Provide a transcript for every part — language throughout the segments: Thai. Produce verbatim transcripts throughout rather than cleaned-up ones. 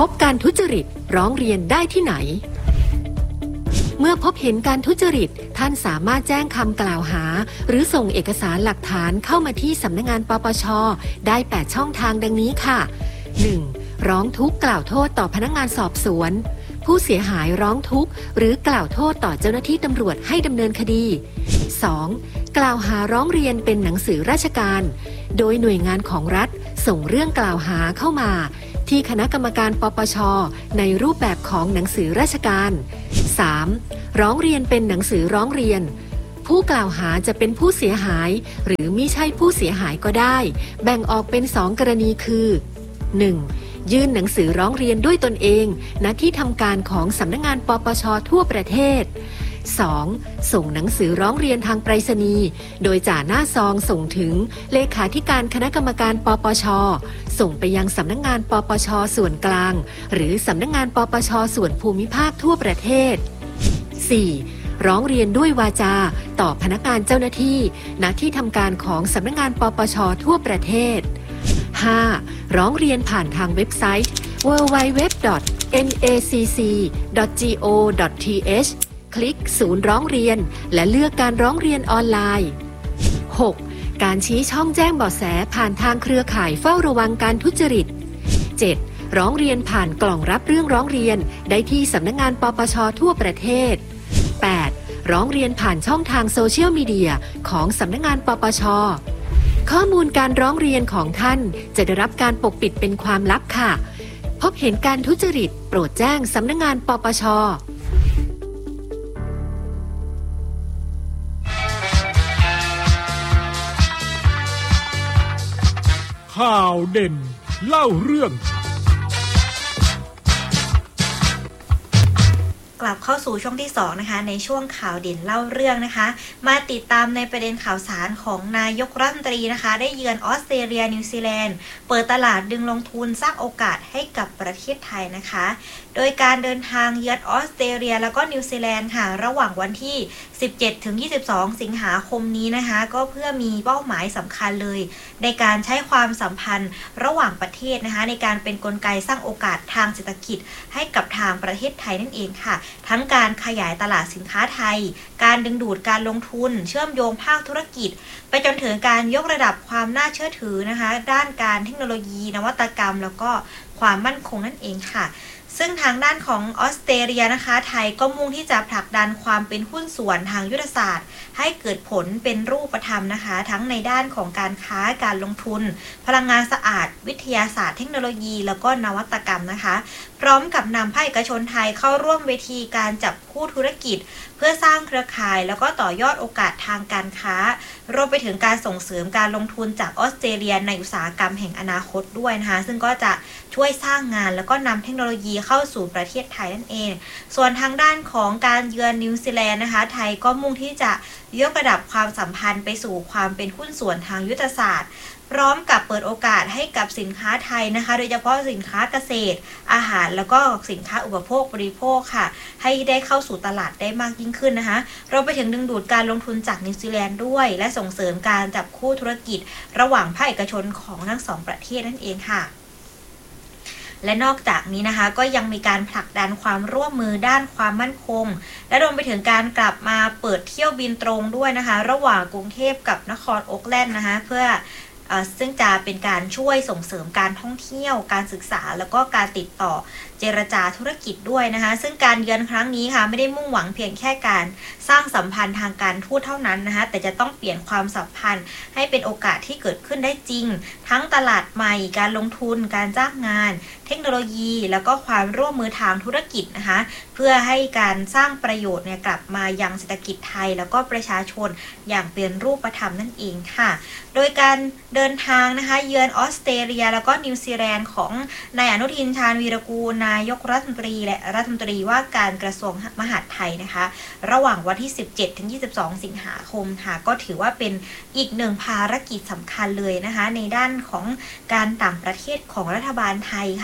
บการทุจริตร้องเรียนได้ที่ไหนเมื่อพบเห็นการทุจริตท่านสามารถแจ้งคำกล่าวหาหรือส่งเอกสารหลักฐานเข้ามาที่สำนักงานปปช.ได้แปดช่องทางดังนี้ค่ะ หนึ่ง. ร้องทุกข์กล่าวโทษต่อพนักงานสอบสวนผู้เสียหายร้องทุกข์หรือกล่าวโทษต่อเจ้าหน้าที่ตำรวจให้ดำเนินคดี สอง. กล่าวหาร้องเรียนเป็นหนังสือราชการโดยหน่วยงานของรัฐส่งเรื่องกล่าวหาเข้ามาที่คณะกรรมการปปช.ในรูปแบบของหนังสือราชการ สาม. ร้องเรียนเป็นหนังสือร้องเรียนผู้กล่าวหาจะเป็นผู้เสียหายหรือมิใช่ผู้เสียหายก็ได้แบ่งออกเป็นสองกรณีคือ หนึ่ง. ยื่นหนังสือร้องเรียนด้วยตนเองณที่ทำการของสำนักงานปปช.ทั่วประเทศ สอง. ส่งหนังสือร้องเรียนทางไปรษณีย์โดยจ่าหน้าซองส่งถึงเลขาธิการคณะกรรมการปปช.ส่งไปยังสำนักงานปปช.ส่วนกลางหรือสำนักงานปปช.ส่วนภูมิภาคทั่วประเทศ สี่. ร้องเรียนด้วยวาจาต่อพนักงานเจ้าหน้าที่ณที่ทำการของสำนักงานปปช.ทั่วประเทศ ห้า. ร้องเรียนผ่านทางเว็บไซต์ ดับเบิลยู ดับเบิลยู ดับเบิลยู ดอท เอ็น เอ ซี ซี ดอท จี โอ ดอท ที เอช คลิกศูนย์ร้องเรียนและเลือกการร้องเรียนออนไลน์ หก. การชี้ช่องแจ้งเบาะแสผ่านทางเครือข่ายเฝ้าระวังการทุจริต เจ็ด. ร้องเรียนผ่านกล่องรับเรื่องร้องเรียนได้ที่สำนักงานปปช.ทั่วประเทศ แปด. ร้องเรียนผ่านช่องทางโซเชียลมีเดียของสำนักงานปปช.ข้อมูลการร้องเรียนของท่านจะได้รับการปกปิดเป็นความลับค่ะพบเห็นการทุจริตโปรดแจ้งสำนักงานปปช. ข่าวเด่นเล่าเรื่องกลับเข้าสู่ช่วงที่สองนะคะในช่วงข่าวเด่นเล่าเรื่องนะคะมาติดตามในประเด็นข่าวสารของนายกรัฐมนตรีนะคะได้เยือนออสเตรเลียนิวซีแลนด์เปิดตลาดดึงลงทุนสร้างโอกาสให้กับประเทศไทยนะคะโดยการเดินทางเยือนออสเตรเลียแล้วก็นิวซีแลนด์ค่ะระหว่างวันที่สิบเจ็ดถึงยี่สิบสองสิงหาคมนี้นะคะก็เพื่อมีเป้าหมายสำคัญเลยในการใช้ความสัมพันธ์ระหว่างประเทศนะคะในการเป็นกลไกสร้างโอกาสทางเศรษฐกิจให้กับทางประเทศไทยนั่นเองค่ะทั้งการขยายตลาดสินค้าไทยการดึงดูดการลงทุนเชื่อมโยงภาคธุรกิจไปจนถึงการยกระดับความน่าเชื่อถือนะคะด้านการเทคโนโลยีนวัตกรรมแล้วก็ความมั่นคงนั่นเองค่ะซึ่งทางด้านของออสเตรเลียนะคะไทยก็มุ่งที่จะผลักดันความเป็นหุ้นส่วนทางยุทธศาสตร์ให้เกิดผลเป็นรูปธรรมนะคะทั้งในด้านของการค้าการลงทุนพลังงานสะอาดวิทยาศาสตร์เทคโนโลยีแล้วก็นวัตกรรมนะคะพร้อมกับนำภาคเอกชนไทยเข้าร่วมเวทีการจับคู่ธุรกิจเพื่อสร้างเครือข่ายแล้วก็ต่อยอดโอกาสทางการค้ารวมไปถึงการส่งเสริมการลงทุนจากออสเตรเลียในอุตสาหกรรมแห่งอนาคตด้วยนะคะซึ่งก็จะช่วยสร้างงานแล้วก็นำเทคโนโลยีเข้าสู่ประเทศไทยนั่นเองส่วนทางด้านของการเยือนนิวซีแลนด์นะคะไทยก็มุ่งที่จะยกระดับความสัมพันธ์ไปสู่ความเป็นหุ้นส่วนทางยุทธศาสตร์พร้อมกับเปิดโอกาสให้กับสินค้าไทยนะคะโดยเฉพาะสินค้าเกษตรอาหารแล้วก็สินค้าอุปโภคบริโภคค่ะให้ได้เข้าสู่ตลาดได้มากยิ่งขึ้นนะคะเราไปถึงดึงดูดการลงทุนจากนิวซีแลนด์ด้วยและส่งเสริมการจับคู่ธุรกิจระหว่างภาคเอกชนของทั้งสองประเทศนั่นเองค่ะและนอกจากนี้นะคะก็ยังมีการผลักดันความร่วมมือด้านความมั่นคงและรวมไปถึงการกลับมาเปิดเที่ยวบินตรงด้วยนะคะระหว่างกรุงเทพกับนครโอ๊คแลนด์นะคะเพื่อซึ่งจะเป็นการช่วยส่งเสริมการท่องเที่ยวการศึกษาแล้วก็การติดต่อเจรจาธุรกิจด้วยนะคะซึ่งการเยือนครั้งนี้ค่ะไม่ได้มุ่งหวังเพียงแค่การสร้างสัมพันธ์ทางการทูตเท่านั้นนะคะแต่จะต้องเปลี่ยนความสัมพันธ์ให้เป็นโอกาสที่เกิดขึ้นได้จริงทั้งตลาดใหม่การลงทุนการจ้างงานเทคโนโลยีแล้วก็ความร่วมมือทางธุรกิจนะคะเพื่อให้การสร้างประโยชน์เนี่ยกลับมายังเศรษฐกิจไทยแล้วก็ประชาชนอย่างเป็นรูปธรรมนั่นเองค่ะโดยการเดินทางนะคะเยือนออสเตรเลียแล้วก็นิวซีแลนด์ของนายอนุทินชาญวีรกูลนายกรัฐมนตรีและรัฐมนตรีว่าการกระทรวงมหาดไทยนะคะระหว่างวันที่สิบเจ็ดถึงยี่สิบสองสิงหาคมค่ะก็ถือว่าเป็นอีกหนึ่งภารกิจสำคัญเลยนะคะในด้านของการต่างประเทศของรัฐบาลไทยค่ะ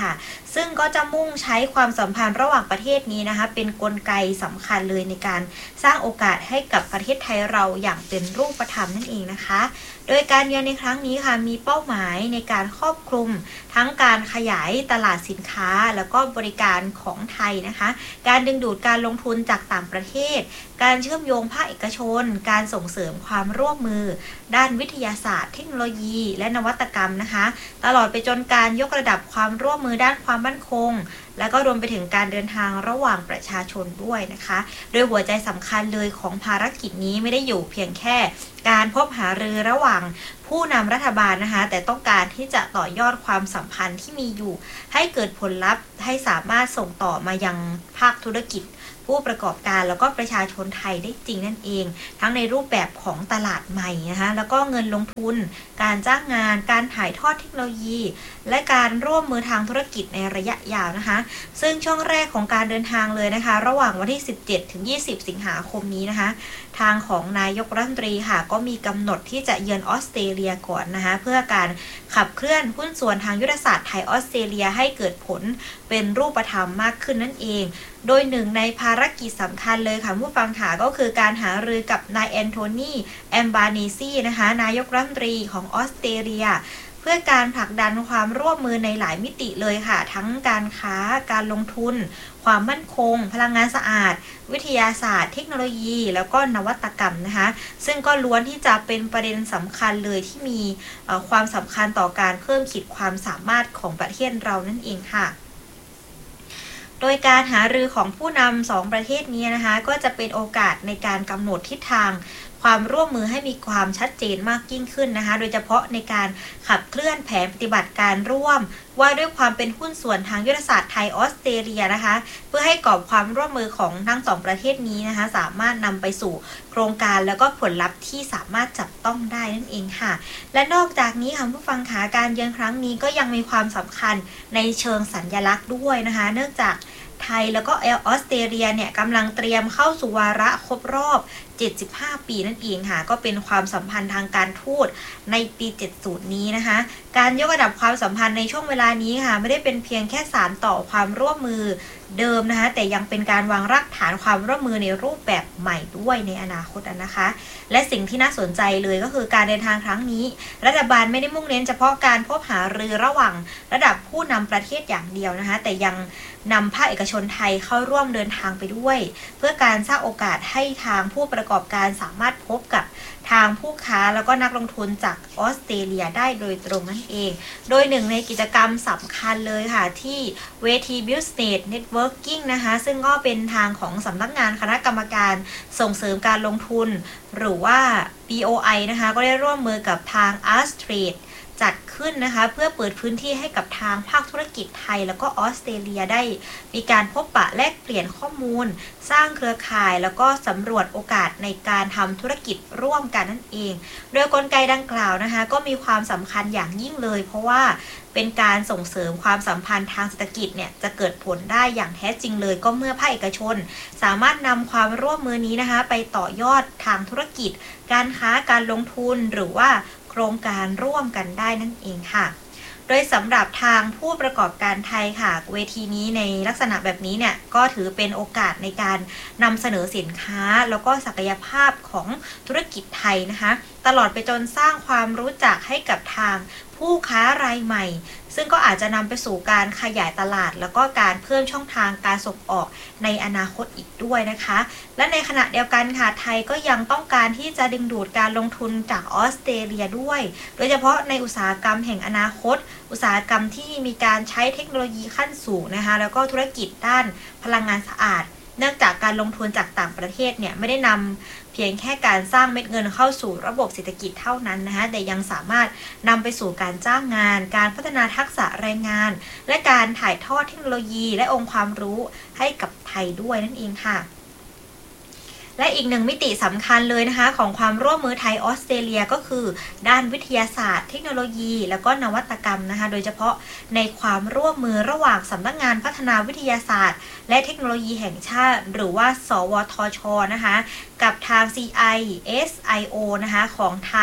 ซึ่งก็จะมุ่งใช้ความสัมพันธ์ระหว่างประเทศนี้นะคะเป็นกลไกสำคัญเลยในการสร้างโอกาสให้กับประเทศไทยเราอย่างเป็นรูปธรรมนั่นเองนะคะโดยการเยือนในครั้งนี้ค่ะมีเป้าหมายในการครอบคลุมทั้งการขยายตลาดสินค้าแล้วก็บริการของไทยนะคะการดึงดูดการลงทุนจากต่างประเทศการเชื่อมโยงภาคเอกชนการส่งเสริมความร่วมมือด้านวิทยาศาสตร์เทคโนโลยีและนวัตกรรมนะคะตลอดไปจนการยกระดับความร่วมมือด้านความมั่นคงและก็รวมไปถึงการเดินทางระหว่างประชาชนด้วยนะคะโดยหัวใจสำคัญเลยของภารกิจนี้ไม่ได้อยู่เพียงแค่การพบหารือระหว่างผู้นำรัฐบาลนะคะแต่ต้องการที่จะต่อยอดความสัมพันธ์ที่มีอยู่ให้เกิดผลลัพธ์ให้สามารถส่งต่อมายังภาคธุรกิจผู้ประกอบการแล้วก็ประชาชนไทยได้จริงนั่นเองทั้งในรูปแบบของตลาดใหม่นะคะแล้วก็เงินลงทุนการจ้างงานการถ่ายทอดเทคโนโลยีและการร่วมมือทางธุรกิจในระยะยาวนะคะซึ่งช่วงแรกของการเดินทางเลยนะคะระหว่างวันที่สิบเจ็ดถึงยี่สิบสิงหาคมนี้นะคะทางของนายกรัฐมนตรีค่ะก็มีกำหนดที่จะเยือนออสเตรเลียก่อนนะคะเพื่อการขับเคลื่อนหุ้นส่วนทางยุทธศาสตร์ไทยออสเตรเลียให้เกิดผลเป็นรูปธรรมมากขึ้นนั่นเองโดยหนึ่งในภารกิจสำคัญเลยค่ะผู้ฟังค่ะก็คือการหารือกับนายแอนโทนีแอมบานีซีนะคะนายกรัฐมนตรีของออสเตรเลียเพื่อการผลักดันความร่วมมือในหลายมิติเลยค่ะทั้งการค้าการลงทุนความมั่นคงพลังงานสะอาดวิทยาศาสตร์เทคโนโลยีแล้วก็นวัตกรรมนะคะซึ่งก็ล้วนที่จะเป็นประเด็นสำคัญเลยที่มีความสำคัญต่อการเพิ่มขีดความสามารถของประเทศเรานั่นเองค่ะโดยการหารือของผู้นำสองประเทศนี้นะคะก็จะเป็นโอกาสในการกำหนดทิศทางความร่วมมือให้มีความชัดเจนมากยิ่งขึ้นนะคะโดยเฉพาะในการขับเคลื่อนแผนปฏิบัติการร่วมว่าด้วยความเป็นหุ้นส่วนทางยุทธศาสตร์ไทยออสเตรเลียนะคะเพื่อให้กรอบความร่วมมือของทั้งสองประเทศนี้นะคะสามารถนำไปสู่โครงการแล้วก็ผลลัพธ์ที่สามารถจับต้องได้นั่นเองค่ะและนอกจากนี้ค่ะผู้ฟังขาการเยือนครั้งนี้ก็ยังมีความสำคัญในเชิงสัญลักษณ์ด้วยนะคะเนื่องจากไทยแล้วก็ออสเตรเลียเนี่ยกำลังเตรียมเข้าสู่วาระครบรอบเจ็ดสิบห้าปีนั่นเองค่ะก็เป็นความสัมพันธ์ทางการทูตในปีเจ็ดสิบนี้นะคะการยกระดับความสัมพันธ์ในช่วงเวลานี้ค่ะไม่ได้เป็นเพียงแค่สานต่อความร่วมมือเดิมนะคะแต่ยังเป็นการวางรากฐานความร่วมมือในรูปแบบใหม่ด้วยในอนาคตนะคะและสิ่งที่น่าสนใจเลยก็คือการเดินทางครั้งนี้รัฐบาลไม่ได้มุ่งเน้นเฉพาะการพบหารือระหว่างระดับผู้นำประเทศอย่างเดียวนะคะแต่ยังนำภาคเอกชนไทยเข้าร่วมเดินทางไปด้วยเพื่อการสร้างโอกาสให้ทางผู้ประกอบการสามารถพบกับทางผู้ค้าแล้วก็นักลงทุนจากออสเตรเลียได้โดยตรงนั่นเองโดยหนึ่งในกิจกรรมสำคัญเลยค่ะที่เวที Business Networking นะคะซึ่งก็เป็นทางของสำนักงานคณะกรรมการส่งเสริมการลงทุนหรือว่า บี โอ ไอ นะคะก็ได้ร่วมมือกับทาง Austradeจัดขึ้นนะคะเพื่อเปิดพื้นที่ให้กับทางภาคธุรกิจไทยแล้วก็ออสเตรเลียได้มีการพบปะแลกเปลี่ยนข้อมูลสร้างเครือข่ายแล้วก็สำรวจโอกาสในการทำธุรกิจร่วมกันนั่นเองโดยกลไกดังกล่าวนะคะก็มีความสำคัญอย่างยิ่งเลยเพราะว่าเป็นการส่งเสริมความสัมพันธ์ทางเศรษฐกิจเนี่ยจะเกิดผลได้อย่างแท้จริงเลยก็เมื่อภาคเอกชนสามารถนำความร่วมมือนี้นะคะไปต่อยอดทางธุรกิจการค้าการลงทุนหรือว่าโครงการร่วมกันได้นั่นเองค่ะโดยสำหรับทางผู้ประกอบการไทยค่ะเวทีนี้ในลักษณะแบบนี้เนี่ยก็ถือเป็นโอกาสในการนำเสนอสินค้าแล้วก็ศักยภาพของธุรกิจไทยนะคะตลอดไปจนสร้างความรู้จักให้กับทางผู้ค้ารายใหม่ซึ่งก็อาจจะนำไปสู่การขยายตลาดแล้วก็การเพิ่มช่องทางการส่งออกในอนาคตอีกด้วยนะคะและในขณะเดียวกันค่ะไทยก็ยังต้องการที่จะดึงดูดการลงทุนจากออสเตรเลียด้วยโดยเฉพาะในอุตสาหกรรมแห่งอนาคตอุตสาหกรรมที่มีการใช้เทคโนโลยีขั้นสูงนะคะแล้วก็ธุรกิจด้านพลังงานสะอาดเนื่องจากการลงทุนจากต่างประเทศเนี่ยไม่ได้นำเพียงแค่การสร้างเม็ดเงินเข้าสู่ระบบเศรษฐกิจเท่านั้นนะคะแต่ยังสามารถนำไปสู่การจ้างงานการพัฒนาทักษะแรงงานและการถ่ายทอดเทคโนโลยีและองค์ความรู้ให้กับไทยด้วยนั่นเองค่ะและอีกหนึ่งมิติสำคัญเลยนะคะของความร่วมมือไทยออสเตรเลียก็คือด้านวิทยาศาสตร์เทคโนโลยีแล้วก็นวัตกรรมนะคะโดยเฉพาะในความร่วมมือระหว่างสำนักงานพัฒนาวิทยาศาสตร์และเทคโนโลยีแห่งชาติหรือว่าสวทช.นะคะกับทาง ซี ไอ เอส ไอ โอ นะคะของทาง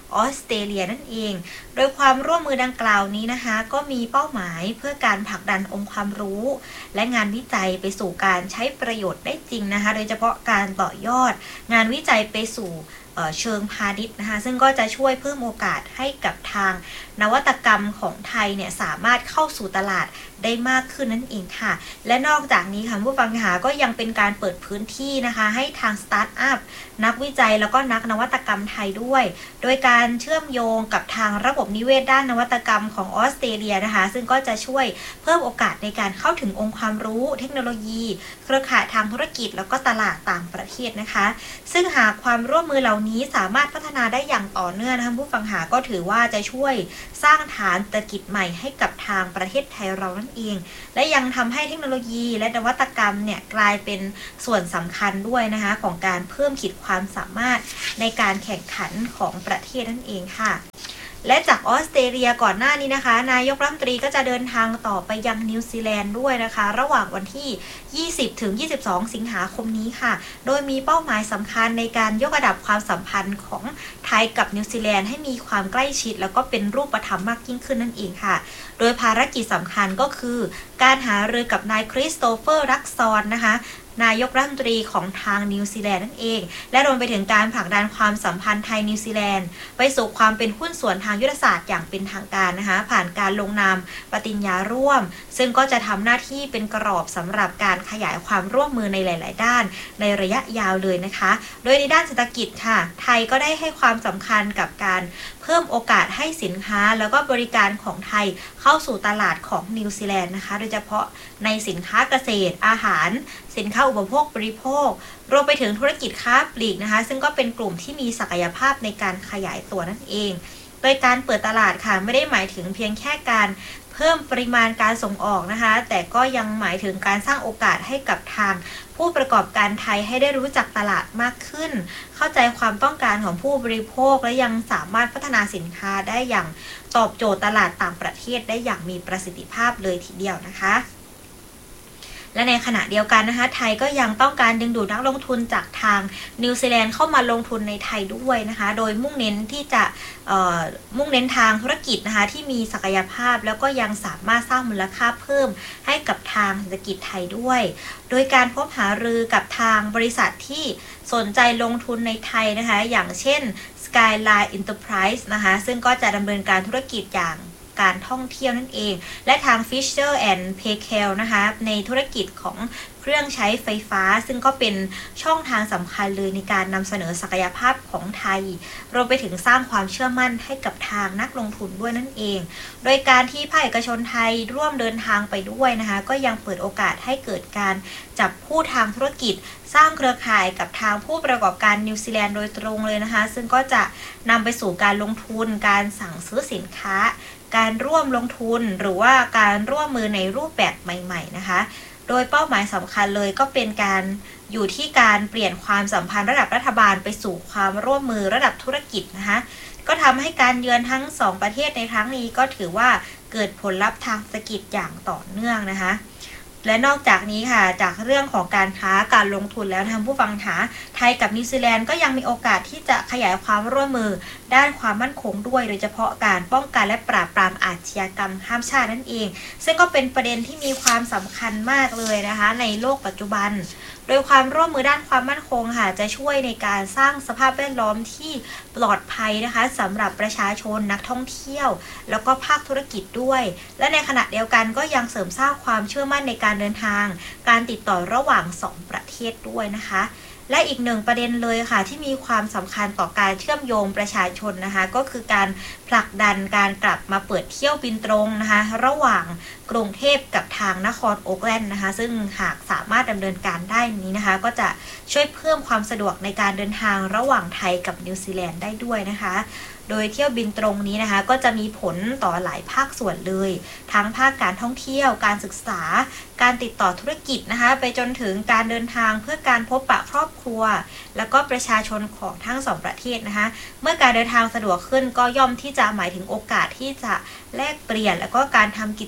ออสเตรเลียนั่นเองโดยความร่วมมือดังกล่าวนี้นะคะก็มีเป้าหมายเพื่อการผลักดันองค์ความรู้และงานวิจัยไปสู่การใช้ประโยชน์ได้จริงนะคะโดยเฉพาะการต่อยอดงานวิจัยไปสู่เชิงพาณิชย์นะคะซึ่งก็จะช่วยเพิ่มโอกาสให้กับทางนวัตกรรมของไทยเนี่ยสามารถเข้าสู่ตลาดได้มากขึ้นนั่นเองค่ะและนอกจากนี้ค่ะผู้ฟังค่ะก็ยังเป็นการเปิดพื้นที่นะคะให้ทางสตาร์ทอัพนักวิจัยแล้วก็นักนวัตกรรมไทยด้วยโดยการเชื่อมโยงกับทางระบบนิเวศด้านนวัตกรรมของออสเตรเลียนะคะซึ่งก็จะช่วยเพิ่มโอกาสในการเข้าถึงองค์ความรู้เทคโนโลยีเครือข่ายทางธุรกิจแล้วก็ตลาดต่างประเทศนะคะซึ่งหากความร่วมมือเหล่านี้สามารถพัฒนาได้อย่างต่อเนื่องนะคะผู้ฟังหาก็ถือว่าจะช่วยสร้างฐานเศรษฐกิจใหม่ให้กับทางประเทศไทยเรานั่นเองและยังทำให้เทคโนโลยีและนวัตกรรมเนี่ยกลายเป็นส่วนสำคัญด้วยนะคะของการเพิ่มขีดความสามารถในการแข่งขันของประเทศนั่นเองค่ะและจากออสเตรเลียก่อนหน้านี้นะคะนายกรัฐมนตรีก็จะเดินทางต่อไปยังนิวซีแลนด์ด้วยนะคะระหว่างวันที่ยี่สิบถึงยี่สิบสองสิงหาคมนี้ค่ะโดยมีเป้าหมายสำคัญในการยกระดับความสัมพันธ์ของไทยกับนิวซีแลนด์ให้มีความใกล้ชิดแล้วก็เป็นรูปธรรมมากยิ่งขึ้นนั่นเองค่ะโดยภารกิจสำคัญก็คือการหารือกับนายคริสโตเฟอร์รักซอนนะคะนายกรัฐมนตรีของทางนิวซีแลนด์นั่นเองและรวมไปถึงการผลักดันความสัมพันธ์ไทยนิวซีแลนด์ไปสู่ความเป็นหุ้นส่วนทางยุทธศาสตร์อย่างเป็นทางการนะคะผ่านการลงนามปฏิญญาร่วมซึ่งก็จะทำหน้าที่เป็นกรอบสำหรับการขยายความร่วมมือในหลายๆด้านในระยะยาวเลยนะคะโดยในด้านเศรษฐกิจค่ะไทยก็ได้ให้ความสำคัญกับการเพิ่มโอกาสให้สินค้าแล้วก็บริการของไทยเข้าสู่ตลาดของนิวซีแลนด์นะคะโดยเฉพาะในสินค้าเกษตรอาหารสินค้าอุปโภคบริโภครวมไปถึงธุรกิจค้าปลีกนะคะซึ่งก็เป็นกลุ่มที่มีศักยภาพในการขยายตัวนั่นเองโดยการเปิดตลาดค่ะไม่ได้หมายถึงเพียงแค่การเพิ่มปริมาณการส่งออกนะคะแต่ก็ยังหมายถึงการสร้างโอกาสให้กับทางผู้ประกอบการไทยให้ได้รู้จักตลาดมากขึ้นเข้าใจความต้องการของผู้บริโภคและยังสามารถพัฒนาสินค้าได้อย่างตอบโจทย์ตลาดต่างประเทศได้อย่างมีประสิทธิภาพเลยทีเดียวนะคะและในขณะเดียวกันนะคะไทยก็ยังต้องการดึงดูดนักลงทุนจากทางนิวซีแลนด์เข้ามาลงทุนในไทยด้วยนะคะโดยมุ่งเน้นที่จะมุ่งเน้นทางธุรกิจนะคะที่มีศักยภาพแล้วก็ยังสามารถสร้างมูลค่าเพิ่มให้กับทางเศรษฐกิจไทยด้วยโดยการพบหารือกับทางบริษัทที่สนใจลงทุนในไทยนะคะอย่างเช่น Skyline Enterprise นะคะซึ่งก็จะดำเนินการธุรกิจอย่างการท่องเที่ยวนั่นเองและทาง Fisher แอนด์ Paykel นะคะในธุรกิจของเครื่องใช้ไฟฟ้าซึ่งก็เป็นช่องทางสำคัญเลยในการนำเสนอศักยภาพของไทยรวมไปถึงสร้างความเชื่อมั่นให้กับทางนักลงทุนด้วยนั่นเองโดยการที่ภาคเอกชนไทยร่วมเดินทางไปด้วยนะคะก็ยังเปิดโอกาสให้เกิดการจับคู่ทางธุรกิจสร้างเครือข่ายกับทางผู้ประกอบการนิวซีแลนด์โดยตรงเลยนะคะซึ่งก็จะนำไปสู่การลงทุนการสั่งซื้อสินค้าการร่วมลงทุนหรือว่าการร่วมมือในรูปแบบใหม่ๆนะคะโดยเป้าหมายสำคัญเลยก็เป็นการอยู่ที่การเปลี่ยนความสัมพันธ์ระดับรัฐบาลไปสู่ความร่วมมือระดับธุรกิจนะคะก็ทำให้การเยือนทั้งสองประเทศในครั้งนี้ก็ถือว่าเกิดผลลัพธ์ทางเศรษฐกิจอย่างต่อเนื่องนะคะและนอกจากนี้ค่ะจากเรื่องของการค้าการลงทุนแล้วทางผู้ฟังหาไทยกับนิวซีแลนด์ก็ยังมีโอกาสที่จะขยายความร่วมมือด้านความมั่นคงด้วยโดยเฉพาะการป้องกันและปราบปรามอาชญากรรมข้ามชาตินั่นเองซึ่งก็เป็นประเด็นที่มีความสำคัญมากเลยนะคะในโลกปัจจุบันโดยความร่วมมือด้านความมั่นคงค่ะจะช่วยในการสร้างสภาพแวดล้อมที่ปลอดภัยนะคะสำหรับประชาชนนักท่องเที่ยวแล้วก็ภาคธุรกิจด้วยและในขณะเดียวกันก็ยังเสริมสร้างความเชื่อมั่นในการเดินทางการติดต่อระหว่างสองประเทศด้วยนะคะและอีกหนึ่งประเด็นเลยค่ะที่มีความสำคัญต่อการเชื่อมโยงประชาชนนะคะก็คือการผลักดันการกลับมาเปิดเที่ยวบินตรงนะคะระหว่างกรุงเทพกับทางนครโอ๊คแลนด์นะคะซึ่งหากสามารถดำเนินการได้นี้นะคะก็จะช่วยเพิ่มความสะดวกในการเดินทางระหว่างไทยกับนิวซีแลนด์ได้ด้วยนะคะโดยเที่ยวบินตรงนี้นะคะก็จะมีผลต่อหลายภาคส่วนเลยทั้งภาคการท่องเที่ยวการศึกษาการติดต่อธุรกิจนะคะไปจนถึงการเดินทางเพื่อการพบปะครอบครัวแล้วก็ประชาชนของทั้งสองประเทศนะคะเมื่อการเดินทางสะดวกขึ้นก็ย่อมที่จะหมายถึงโอกาสที่จะแลกเปลี่ยนแล้วก็การทำกิจกรรมทาง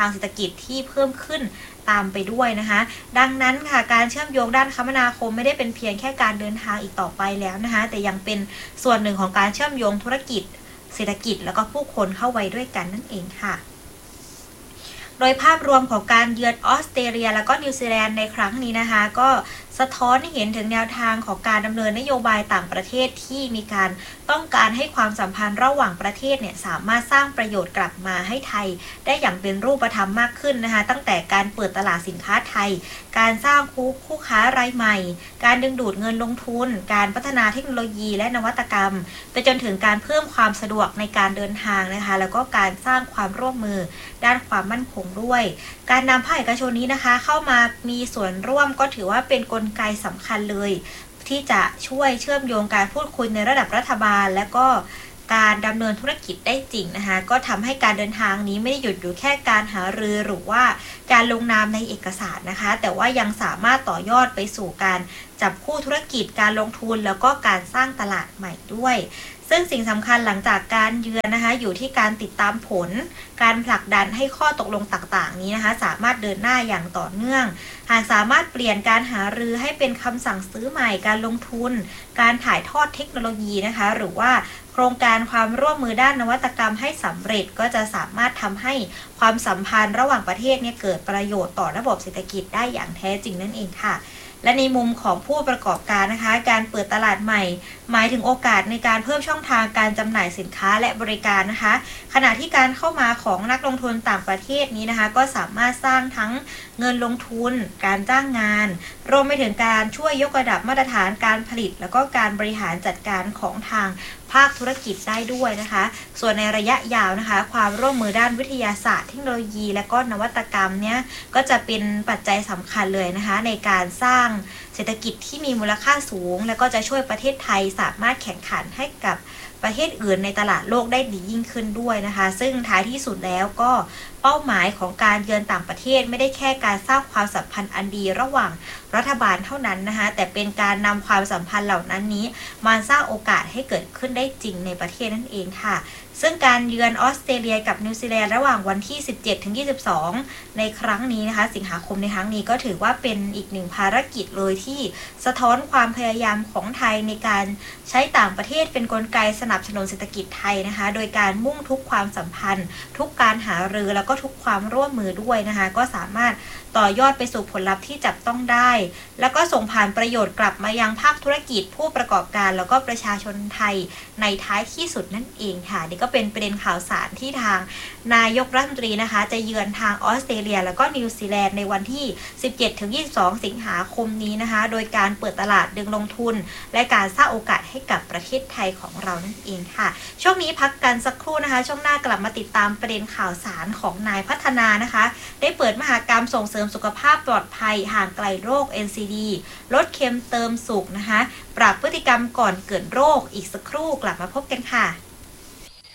างเศรษฐกิจที่เพิ่มขึ้นตามไปด้วยนะคะดังนั้นค่ะการเชื่อมโยงด้านคมนาคมไม่ได้เป็นเพียงแค่การเดินทางอีกต่อไปแล้วนะคะแต่ยังเป็นส่วนหนึ่งของการเชื่อมโยงธุรกิจเศรษฐกิจแล้วก็ผู้คนเข้าไว้ด้วยกันนั่นเองค่ะโดยภาพรวมของการเยือนออสเตรเลียแล้วก็นิวซีแลนด์ในครั้งนี้นะคะก็สะท้อนให้เห็นถึงแนวทางของการดำเนินนโยบายต่างประเทศที่มีการต้องการให้ความสัมพันธ์ระหว่างประเทศเนี่ยสามารถสร้างประโยชน์กลับมาให้ไทยได้อย่างเป็นรูปธรรมมากขึ้นนะคะตั้งแต่การเปิดตลาดสินค้าไทยการสร้างคู่คู่ค้ารายใหม่การดึงดูดเงินลงทุนการพัฒนาเทคโนโลยีและนวัตกรรมไปจนถึงการเพิ่มความสะดวกในการเดินทางนะคะแล้วก็การสร้างความร่วมมือด้านความมั่นคงด้วยการนำภาคเอกชนนี้นะคะเข้ามามีส่วนร่วมก็ถือว่าเป็นกลไกสำคัญเลยที่จะช่วยเชื่อมโยงการพูดคุยในระดับรัฐบาลและก็การดำเนินธุรกิจได้จริงนะคะก็ทำให้การเดินทางนี้ไม่ได้หยุดอยู่แค่การหารือหรือว่าการลงนามในเอกสารนะคะแต่ว่ายังสามารถต่อยอดไปสู่การจับคู่ธุรกิจการลงทุนแล้วก็การสร้างตลาดใหม่ด้วยซึ่งสิ่งสำคัญหลังจากการเยือนนะคะอยู่ที่การติดตามผลการผลักดันให้ข้อตกลงต่างๆนี้นะคะสามารถเดินหน้าอย่างต่อเนื่องหากสามารถเปลี่ยนการหารือให้เป็นคำสั่งซื้อใหม่การลงทุนการถ่ายทอดเทคโนโลยีนะคะหรือว่าโครงการความร่วมมือด้านนวัตกรรมให้สำเร็จก็จะสามารถทำให้ความสัมพันธ์ระหว่างประเทศเนี่ยเกิดประโยชน์ต่อระบบเศรษฐกิจได้อย่างแท้จริงนั่นเองค่ะและในมุมของผู้ประกอบการนะคะการเปิดตลาดใหม่หมายถึงโอกาสในการเพิ่มช่องทางการจำหน่ายสินค้าและบริการนะคะขณะที่การเข้ามาของนักลงทุนต่างประเทศนี้นะคะก็สามารถสร้างทั้งเงินลงทุนการจ้างงานรวมไปถึงการช่วยยกระดับมาตรฐานการผลิตแล้วก็การบริหารจัดการของทางภาคธุรกิจได้ด้วยนะคะส่วนในระยะยาวนะคะความร่วมมือด้านวิทยาศาสตร์เทคโนโลยีและก็นวัตกรรมเนี้ยก็จะเป็นปัจจัยสำคัญเลยนะคะในการสร้างเศรษฐกิจที่มีมูลค่าสูงและก็จะช่วยประเทศไทยสามารถแข่งขันให้กับประเทศอื่นในตลาดโลกได้ดียิ่งขึ้นด้วยนะคะซึ่งท้ายที่สุดแล้วก็เป้าหมายของการเยือนต่างประเทศไม่ได้แค่การสร้างความสัมพันธ์อันดีระหว่างรัฐบาลเท่านั้นนะคะแต่เป็นการนำความสัมพันธ์เหล่านั้นนี้มาสร้างโอกาสให้เกิดขึ้นได้จริงในประเทศนั่นเองค่ะซึ่งการเยือนออสเตรเลียกับนิวซีแลนด์ระหว่างวันที่ สิบเจ็ดถึงยี่สิบสอง ในครั้งนี้นะคะสิงหาคมในครั้งนี้ก็ถือว่าเป็นอีกหนึ่งภารกิจเลยที่สะท้อนความพยายามของไทยในการใช้ต่างประเทศเป็นกลไกสนับสนุนเศรษฐกิจไทยนะคะโดยการมุ่งทุกความสัมพันธ์ทุกการหารือแล้วก็ทุกความร่วมมือด้วยนะคะก็สามารถต่อยอดไปสู่ผลลัพธ์ที่จับต้องได้แล้วก็ส่งผ่านประโยชน์กลับมายังภาคธุรกิจผู้ประกอบการแล้วก็ประชาชนไทยในท้ายที่สุดนั่นเองค่ะนี่ก็เป็นประเด็นข่าวสารที่ทางนายกรัฐมนตรีนะคะจะเยือนทางออสเตรเลียแล้วก็นิวซีแลนด์ในวันที่ สิบเจ็ดถึงยี่สิบสอง สิงหาคมนี้นะคะโดยการเปิดตลาดดึงลงทุนและการสร้างโอกาสให้กับประเทศไทยของเรานั่นเองค่ะช่วงนี้พักกันสักครู่นะคะช่วงหน้ากลับมาติดตามประเด็นข่าวสารของนายพัฒนานะคะได้เปิดมหกรรมส่งเสริมสุขภาพปลอดภัยห่างไกลโรค เอ็น ซี ดี ลดเค็มเติมสุขนะคะปรับพฤติกรรมก่อนเกิดโรคอีกสักครู่กลับมาพบกันค่ะ